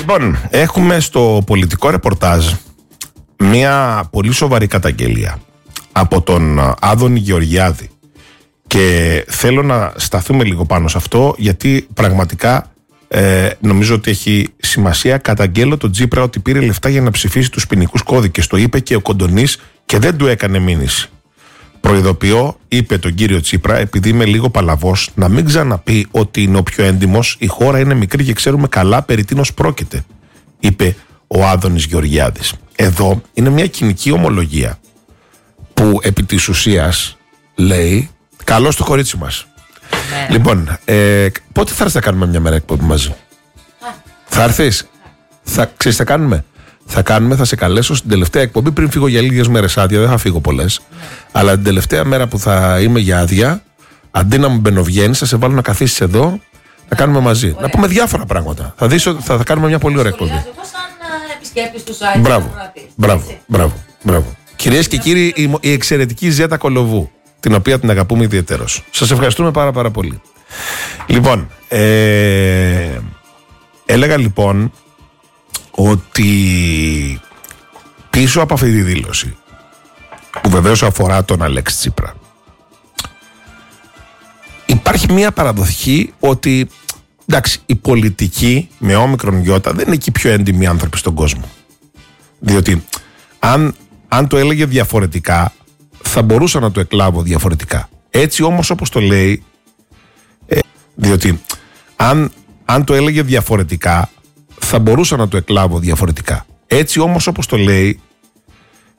Λοιπόν, έχουμε στο πολιτικό ρεπορτάζ μια πολύ σοβαρή καταγγελία από τον Άδωνη Γεωργιάδη και θέλω να σταθούμε λίγο πάνω σε αυτό, γιατί πραγματικά νομίζω ότι έχει σημασία. Καταγγέλλω τον Τσίπρα ότι πήρε λεφτά για να ψηφίσει τους ποινικούς κώδικες. Το είπε και ο Κοντονής και δεν του έκανε μήνυση. Προειδοποιώ, είπε τον κύριο Τσίπρα, επειδή είμαι λίγο παλαβός, να μην ξαναπεί ότι είναι ο πιο έντιμος. Η χώρα είναι μικρή και ξέρουμε καλά περί τίνος πρόκειται, είπε ο Άδωνης Γεωργιάδης. Εδώ είναι μια κοινική ομολογία που επί της ουσίας λέει καλό στο κορίτσι μας. Ναι. Λοιπόν, πότε θα έρθεις να κάνουμε μια μέρα εκπομπή μαζί? Θα έρθεις? Ξέρεις θα κάνουμε? Θα σε καλέσω στην τελευταία εκπομπή πριν φύγω για λίγες μέρες άδεια. Δεν θα φύγω πολλές. Αλλά την τελευταία μέρα που θα είμαι για άδεια, αντί να μου μπαινοβγαίνεις, θα σε βάλω να καθίσεις εδώ, να κάνουμε μαζί. Ωραία. Να πούμε διάφορα πράγματα. Θα δεις ότι θα κάνουμε μια πολύ ωραία εκπομπή. Εγώ σαν επισκέπτης του site. Μπράβο. Κυρίες και κύριοι, η εξαιρετική Ζέτα Κολοβού, την οποία την αγαπούμε ιδιαιτέρως. Σας ευχαριστούμε πάρα πολύ. Λοιπόν, έλεγα λοιπόν ότι πίσω από αυτή τη δήλωση, που βεβαίως αφορά τον Αλέξη Τσίπρα, υπάρχει μια παραδοχή ότι εντάξει, η πολιτική με όμικρον γιώτα δεν είναι και οι πιο έντιμοι άνθρωποι στον κόσμο. Διότι αν το έλεγε διαφορετικά, θα μπορούσα να το εκλάβω διαφορετικά. Έτσι όμως όπως το λέει, διότι αν το έλεγε διαφορετικά, θα μπορούσα να το εκλάβω διαφορετικά. Έτσι όμως όπως το λέει,